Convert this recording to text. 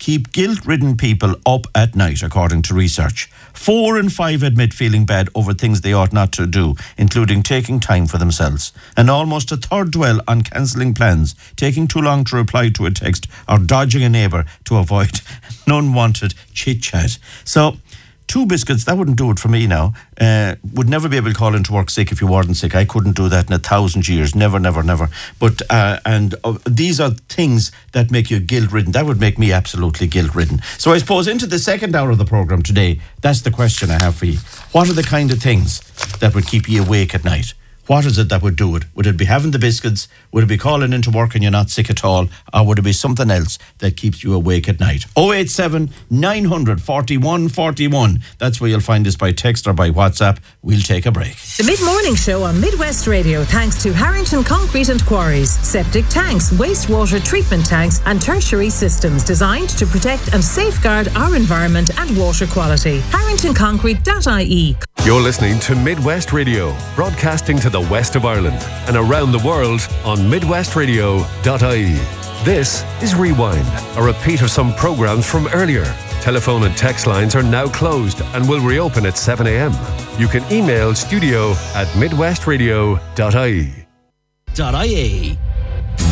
keep guilt-ridden people up at night, according to research. 4 in 5 admit feeling bad over things they ought not to do, including taking time for themselves. And almost a third dwell on cancelling plans, taking too long to reply to a text, or dodging a neighbour to avoid an unwanted chit-chat. So, 2 biscuits, that wouldn't do it for me now. Would never be able to call into work sick if you weren't sick. I couldn't do that in 1,000 years. Never. But, these are things that make you guilt-ridden. That would make me absolutely guilt-ridden. So I suppose into the second hour of the programme today, that's the question I have for you. What are the kind of things that would keep you awake at night? What is it that would do it? Would it be having the biscuits? Would it be calling into work and you're not sick at all? Or would it be something else that keeps you awake at night? 087 900 41 41. That's where you'll find us by text or by WhatsApp. We'll take a break. The Mid-Morning Show on Midwest Radio, thanks to Harrington Concrete and Quarries. Septic tanks, wastewater treatment tanks and tertiary systems designed to protect and safeguard our environment and water quality. HarringtonConcrete.ie. You're listening to Midwest Radio, broadcasting to the west of Ireland and around the world on midwestradio.ie. This is Rewind, a repeat of some programmes from earlier. Telephone and text lines are now closed and will reopen at 7 a.m. You can email studio@midwestradio.ie.